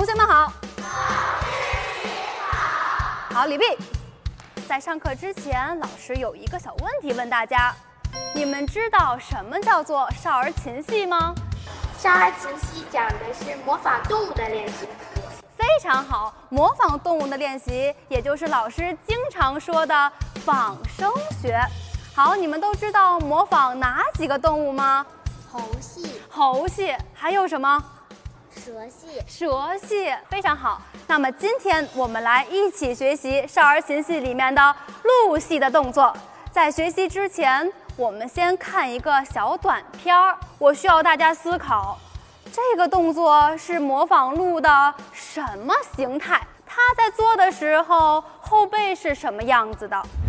同学们好。好，李碧，在上课之前，老师有一个小问题问大家：你们知道什么叫做少儿琴戏吗？ 少儿琴戏讲的是模仿动物的练习。 非常好，模仿动物的练习，也就是老师经常说的仿生学。好，你们都知道模仿哪几个动物吗？猴戏，还有什么？蛇戏，非常好。那么今天我们来一起学习少儿琴戏里面的鹿戏的动作。在学习之前，我们先看一个小短片儿。我需要大家思考，这个动作是模仿鹿的什么形态？它在做的时候后背是什么样子的？